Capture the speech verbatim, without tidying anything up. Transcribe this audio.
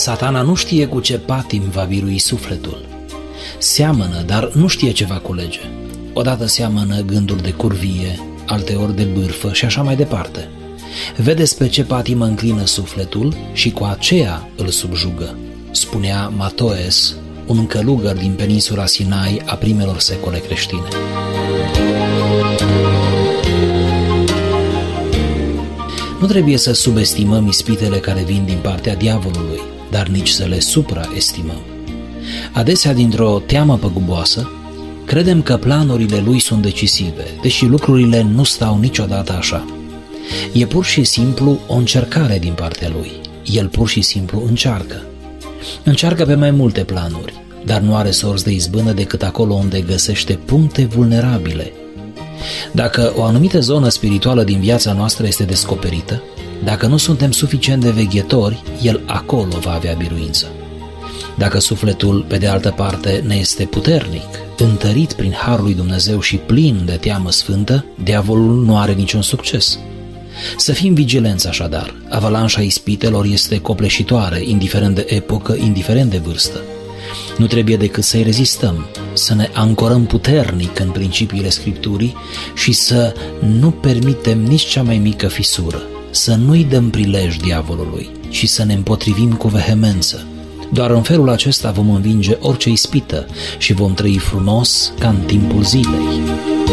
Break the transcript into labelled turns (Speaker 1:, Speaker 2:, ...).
Speaker 1: Satana nu știe cu ce patim va birui sufletul. Seamănă, dar nu știe ce va culege. Odată seamănă gânduri de curvie, alteori de bârfă și așa mai departe. Vede spre ce patimă înclină sufletul și cu aceea îl subjugă, spunea Matoes, un călugăr din peninsula Sinai a primelor secole creștine. Nu trebuie să subestimăm ispitele care vin din partea diavolului, dar nici să le supraestimăm. Adesea, dintr-o teamă păguboasă, credem că planurile lui sunt decisive, deși lucrurile nu stau niciodată așa. E pur și simplu o încercare din partea lui. El pur și simplu încearcă. Încearcă pe mai multe planuri, dar nu are sorți de izbână decât acolo unde găsește puncte vulnerabile. Dacă o anumită zonă spirituală din viața noastră este descoperită, dacă nu suntem suficient de veghetori, el acolo va avea biruință. Dacă sufletul, pe de altă parte, ne este puternic, întărit prin harul lui Dumnezeu și plin de teamă sfântă, diavolul nu are niciun succes. Să fim vigilenți așadar, avalanșa ispitelor este copleșitoare, indiferent de epocă, indiferent de vârstă. Nu trebuie decât să-i rezistăm, să ne ancorăm puternic în principiile Scripturii și să nu permitem nici cea mai mică fisură, să nu-i dăm prilej diavolului și să ne împotrivim cu vehemență. Doar în felul acesta vom învinge orice ispită și vom trăi frumos ca în timpul zilei.